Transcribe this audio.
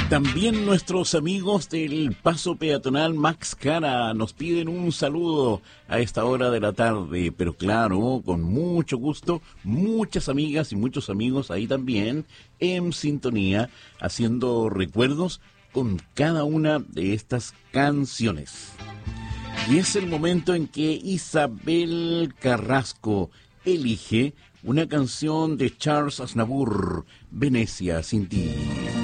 También nuestros amigos del Paso Peatonal Max Cara nos piden un saludo a esta hora de la tarde, pero claro, con mucho gusto, muchas amigas y muchos amigos ahí también en sintonía, haciendo recuerdos con cada una de estas canciones. Y es el momento en que Isabel Carrasco elige una canción de Charles Aznavour, Venecia sin ti.